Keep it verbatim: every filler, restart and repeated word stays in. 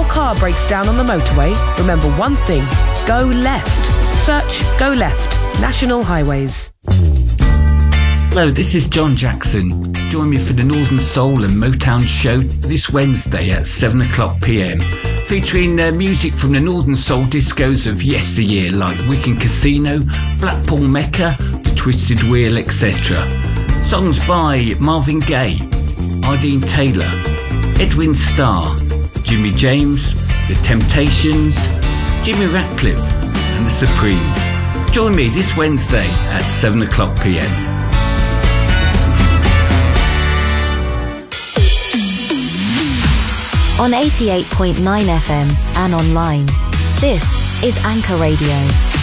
car breaks down on the motorway, remember one thing. Go left. Search Go Left. National Highways. Hello, this is John Jackson. Join me for the Northern Soul and Motown show this Wednesday at seven o'clock p m, featuring uh, music from the Northern Soul discos of yesteryear like Wicked Casino, Blackpool Mecca, The Twisted Wheel, et cetera. Songs by Marvin Gaye, Ardeen Taylor, Edwin Starr, Jimmy James, The Temptations, Jimmy Ratcliffe and The Supremes. Join me this Wednesday at seven o'clock p m. On eighty-eight point nine F M and online. This is Anchor Radio.